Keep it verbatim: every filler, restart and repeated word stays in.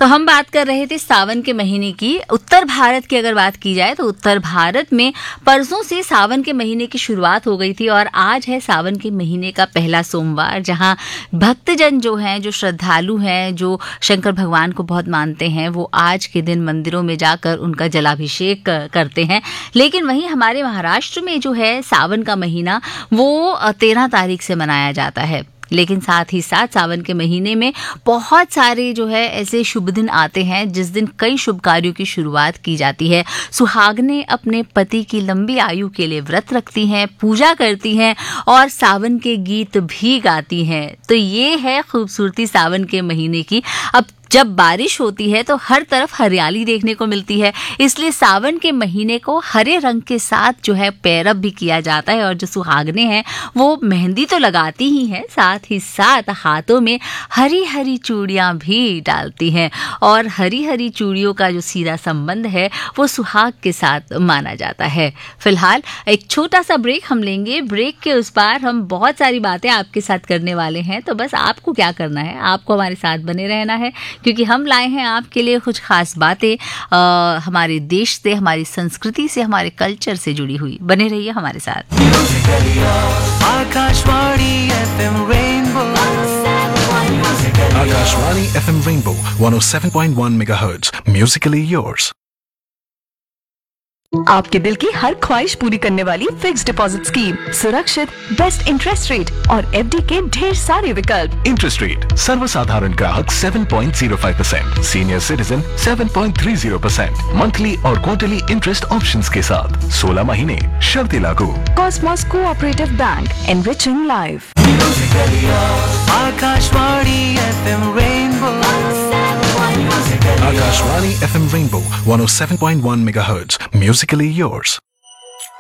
तो हम बात कर रहे थे सावन के महीने की। उत्तर भारत की अगर बात की जाए तो उत्तर भारत में परसों से सावन के महीने की शुरुआत हो गई थी और आज है सावन के महीने का पहला सोमवार, जहां भक्तजन जो हैं, जो श्रद्धालु हैं, जो शंकर भगवान को बहुत मानते हैं, वो आज के दिन मंदिरों में जाकर उनका जलाभिषेक करते हैं। लेकिन वहीं हमारे महाराष्ट्र में जो है सावन का महीना वो तेरह तारीख से मनाया जाता है। लेकिन साथ ही साथ सावन के महीने में बहुत सारे जो है ऐसे शुभ दिन आते हैं जिस दिन कई शुभ कार्यों की शुरुआत की जाती है। सुहागनें अपने पति की लंबी आयु के लिए व्रत रखती हैं, पूजा करती हैं और सावन के गीत भी गाती हैं। तो ये है खूबसूरती सावन के महीने की। अब जब बारिश होती है तो हर तरफ हरियाली देखने को मिलती है, इसलिए सावन के महीने को हरे रंग के साथ जो है पैरअप भी किया जाता है। और जो सुहागनें हैं वो मेहंदी तो लगाती ही हैं, साथ ही साथ हाथों में हरी हरी चूड़ियां भी डालती हैं। और हरी हरी चूड़ियों का जो सीधा संबंध है वो सुहाग के साथ माना जाता है। फिलहाल एक छोटा सा ब्रेक हम लेंगे। ब्रेक के उस पार हम बहुत सारी बातें आपके साथ करने वाले हैं, तो बस आपको क्या करना है, आपको हमारे साथ बने रहना है, क्योंकि हम लाए हैं आपके लिए कुछ खास बातें आ, हमारे देश से, हमारी संस्कृति से, हमारे कल्चर से जुड़ी हुई। बने रहिए हमारे साथ। Akashvani FM rainbow Akashvani F M Rainbow one oh seven point one megahertz. Musically yours. आपके दिल की हर ख्वाहिश पूरी करने वाली फिक्स्ड डिपॉजिट स्कीम, सुरक्षित, बेस्ट इंटरेस्ट रेट और एफडी के ढेर सारे विकल्प। Interest rate सर्वसाधारण ग्राहक seven point zero five percent, senior citizen seven point three zero percent, monthly और क्वार्टरली इंटरेस्ट ऑप्शंस के साथ सोलह महीने शर्तें लागू। Cosmos cooperative bank, enriching life. Akashvani FM rainbow Akashvani F M Rainbow one oh seven point one megahertz. Musically yours.